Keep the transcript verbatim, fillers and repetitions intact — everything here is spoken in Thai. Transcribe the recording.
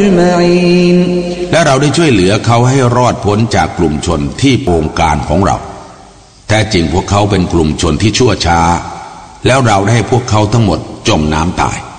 และเราได้ช่วยเหลือเขาให้รอดพ้นจากกลุ่มชนที่โกงการของเราแท้จริงพวกเขาเป็นกลุ่มชนที่ชั่วช้าแล้วเราได้ให้พวกเขาทั้งหมดจมน้ำตาย